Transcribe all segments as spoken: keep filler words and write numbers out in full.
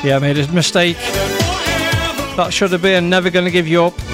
Yeah, I made a mistake. That should have been Never Gonna Give You Up.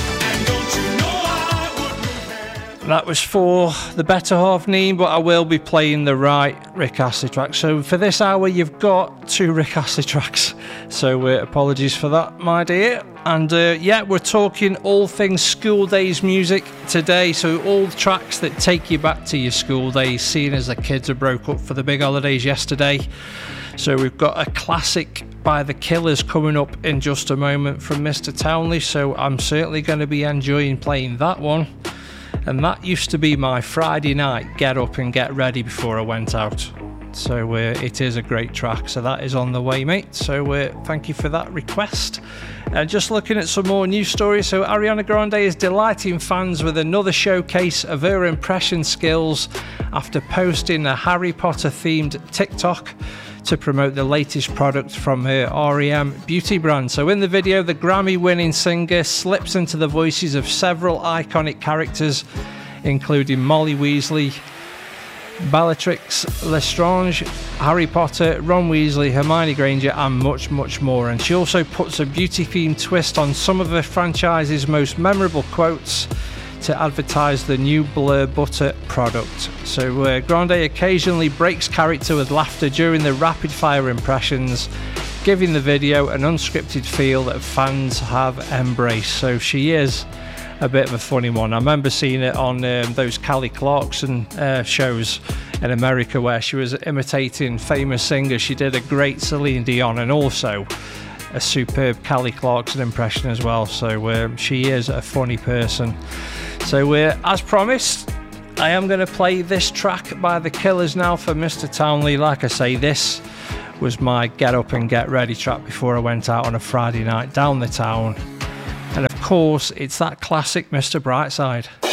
That was for the better half Neem, but I will be playing the right Rick Astley track. So for this hour, you've got two Rick Astley tracks. So uh, apologies for that, my dear. And uh, yeah, we're talking all things school days music today. So all tracks that take you back to your school days, seeing as the kids are broke up for the big holidays yesterday. So we've got a classic by The Killers coming up in just a moment from Mister Townley. So I'm certainly going to be enjoying playing that one. And that used to be my Friday night get up and get ready before I went out. So uh, it is a great track. So that is on the way, mate. So uh, thank you for that request. And uh, just looking at some more news stories. So Ariana Grande is delighting fans with another showcase of her impression skills after posting a Harry Potter themed TikTok to promote the latest product from her R E M beauty brand. So in the video, the Grammy-winning singer slips into the voices of several iconic characters, including Molly Weasley, Bellatrix Lestrange, Harry Potter, Ron Weasley, Hermione Granger, and much, much more. And she also puts a beauty-themed twist on some of the franchise's most memorable quotes to advertise the new Blur Butter product. So uh, Grande occasionally breaks character with laughter during the rapid-fire impressions, giving the video an unscripted feel that fans have embraced. So she is a bit of a funny one. I remember seeing it on um, those Kelly Clarkson uh, shows in America where she was imitating famous singers. She did a great Celine Dion and also a superb Kelly Clarkson impression as well. So um, she is a funny person. So uh, as promised, I am going to play this track by The Killers now for Mister Townley. Like I say, this was my get up and get ready track before I went out on a Friday night down the town. And of course, it's that classic Mister Brightside.